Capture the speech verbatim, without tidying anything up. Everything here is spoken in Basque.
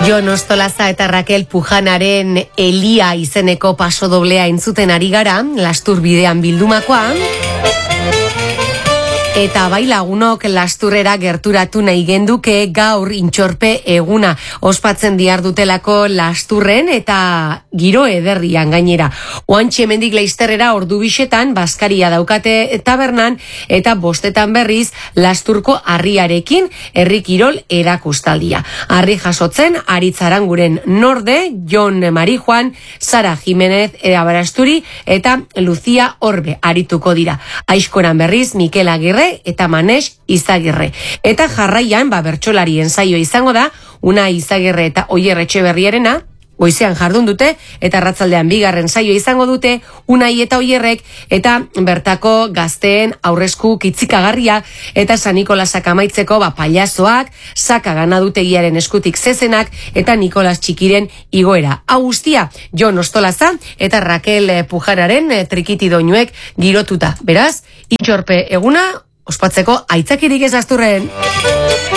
Jon Ostolaza eta Raquel Pujanaren Elia izeneko pasodoblea entzuten ari gara, Lastur bidean bildumakoa. Eta bai lagunok Lasturrera gerturatu nahi genduke gaur intxorpe eguna ospatzen diardutelako Lasturren eta giro ederrian gainera. Oantxe hemendik Laizterrera ordu bixetan Baskaria daukate tabernan eta bostetan berriz Lasturko harriarekin herri kirol erakustaldia. Harri jasotzen Aritzaranguren Norde, Jon Marijuan, Sara Jimenez Abarasturi eta Lucia Orbe arituko dira. Aizkoran berriz Mikel Agirre eta Manex Izagirre. Eta jarraian, ba, bertsolarien saio izango da, Una Izagirre eta Oier Etxeberriarena, goizean jardun dute, eta arratzaldean bigarren saio izango dute, Unai eta Oierrek, eta bertako gazteen aurresku kitzikagarria, eta San Nikolasak amaitzeko, ba, pailazoak, saka ganadutegiaren eskutik zezenak, eta Nikolas Txikiren igoera. Hau guztia, Jon Ostolaza, eta Raquel Pujanaren trikiti doinuek girotuta. Beraz, intxorpe eguna, ospatzeko aitzakirik ez Lasturren.